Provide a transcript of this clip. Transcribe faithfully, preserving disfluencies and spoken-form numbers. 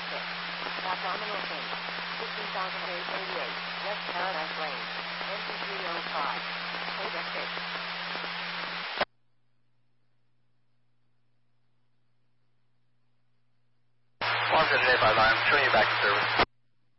six. Abdominal change. fifteen thousand eight hundred eighty-eight. West Paradise Lane. N T three oh five. Code six. one seven eight five nine, showing you back to service.